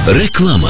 Реклама.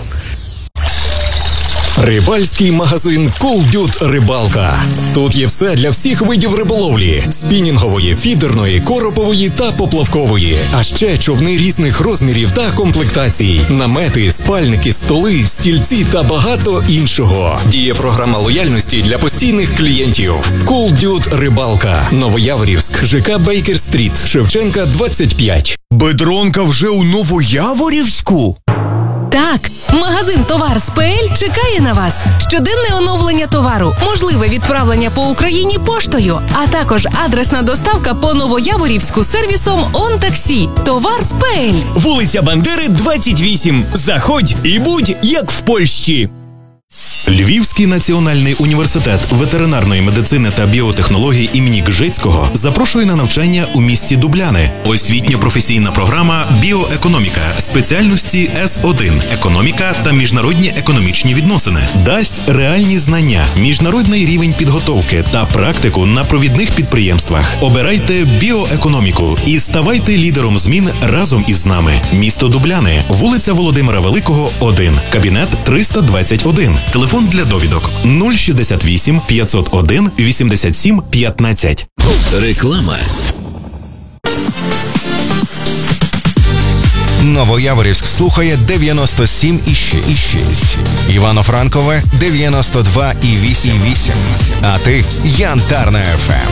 Рибальський магазин «Колдют Рибалка». Тут є все для всіх видів риболовлі: спінінгової, фідерної, коропової та поплавкової. А ще човни різних розмірів та комплектацій, намети, спальники, столи, стільці та багато іншого. Діє програма лояльності для постійних клієнтів. «Колдют Рибалка». Новояворівськ, ЖК Бейкер-стріт, Шевченка, 25. Бедронка вже у Новояворівську? Так, магазин «Товар.СПЛ» чекає на вас. Щоденне оновлення товару, можливе відправлення по Україні поштою, а також адресна доставка по Новояворівську сервісом «ОнТаксі». «Товар.СПЛ». Вулиця Бандери, 28. Заходь і будь як в Польщі. Львівський національний університет ветеринарної медицини та біотехнологій імені Кжецького запрошує на навчання у місті Дубляни. Освітньо-професійна програма «Біоекономіка» спеціальності С1 «Економіка та міжнародні економічні відносини». Дасть реальні знання, міжнародний рівень підготовки та практику на провідних підприємствах. Обирайте біоекономіку і ставайте лідером змін разом із нами. Місто Дубляни, вулиця Володимира Великого, 1, кабінет 321. Телефон для довідок 068 501 87 15. Реклама. Новояворівськ слухає 97,6. Івано-Франкове 92,8. А ти Янтарна ФМ.